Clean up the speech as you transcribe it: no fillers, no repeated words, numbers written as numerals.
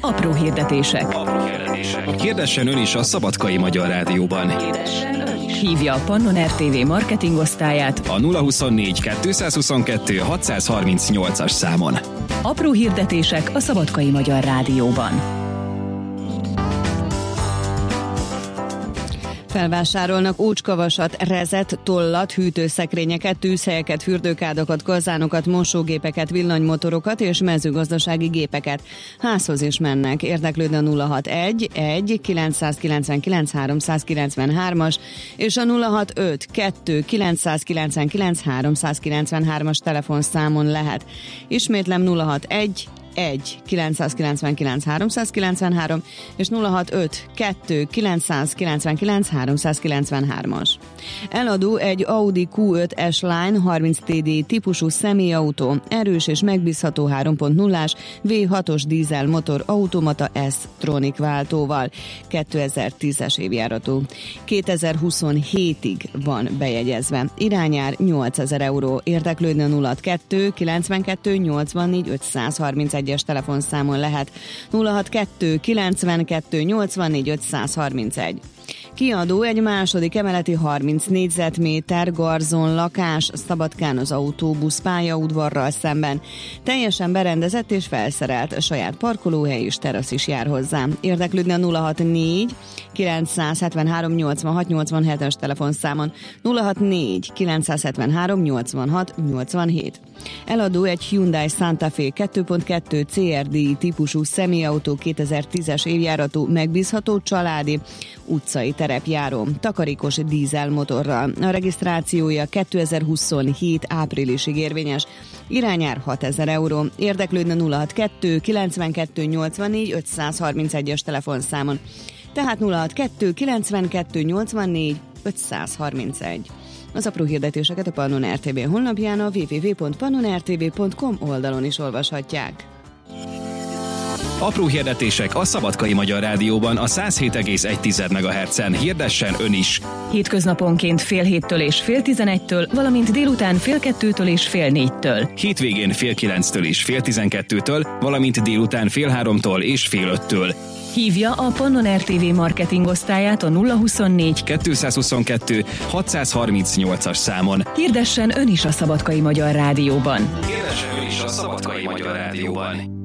Apró hirdetések. Hirdessen ön is a Szabadkai Magyar Rádióban. Hívja a Pannon RTV marketing osztályát A 024 222 638-as számon. Apró hirdetések a Szabadkai Magyar Rádióban. Felvásárolnak ócskavasat, rezet, tollat, hűtőszekrényeket, tűzhelyeket, fürdőkádokat, kazánokat, mosógépeket, villanymotorokat és mezőgazdasági gépeket. Házhoz is mennek. Érdeklődne a 061 1 999 393-as és a 065 2 999 393-as telefonszámon lehet. Ismétlem 061 1 999 393 és 065 2 999 393-as. Eladó egy Audi Q5 S-Line 30 TDI típusú személyautó, erős és megbízható 3.0-ás V6-os dízel motor automata S-Tronic váltóval. 2010-es évjáratú. 2027-ig van bejegyezve. Irányár 8000 euró. Érdeklődne 062 92 84 531-es telefonszámon lehet. 062 92 84 531. Kiadó egy második emeleti 30 négyzetméter garzon lakás Szabadkán az autóbusz pályaudvarral szemben. Teljesen berendezett és felszerelt, a saját parkolóhely és terasz is jár hozzá. Érdeklődne 064 973 86 87-es telefonszámon, 064 973 86 87. Eladó egy Hyundai Santa Fe 2.2 CRDI típusú személyautó 2010-es évjáratú, megbízható családi utcai terepjáró, takarékos dízelmotorral. A regisztrációja 2027 áprilisig érvényes. Irányár 6000 euró. Érdeklődne 062 92 84 531-es telefonszámon. Tehát 062 92 84 531. Az apró hirdetéseket a Pannon RTV honlapján, a www.pannonrtv.com oldalon is olvashatják. Apró hirdetések a Szabadkai Magyar Rádióban a 107,1 MHz-en. Hirdessen ön is! Hétköznaponként fél héttől és fél 11-től, valamint délután fél 2-től és fél 4-től. Hétvégén fél 9-től és fél 12-től, valamint délután fél 3-tól és fél 5-től. Hívja a Pannon RTV marketing osztályát a 024 222 638-as számon. Hirdessen ön is a Szabadkai Magyar Rádióban. Hirdessen ön is a Szabadkai Magyar Rádióban.